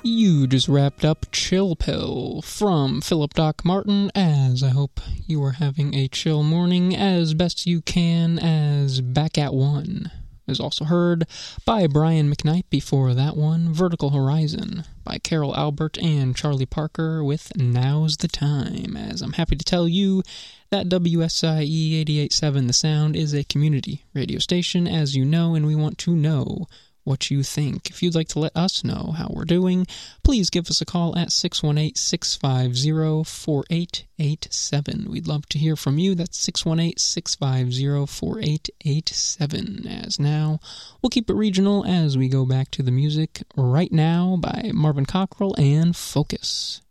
You just wrapped up Chill Pill from Philip Doc Martin, as I hope you are having a chill morning as best you can, as Back at One is also heard by Brian McKnight. Before that one, Vertical Horizon by Carol Albert and Charlie Parker with Now's the Time, as I'm happy to tell you that WSIE 88.7 The Sound is a community radio station, as you know, and we want to know what you think. If you'd like to let us know how we're doing, please give us a call at 618-650-4887. We'd love to hear from you. That's 618-650-4887. As now, we'll keep it regional as we go back to the music right now by Marvin Cockrell and Focus.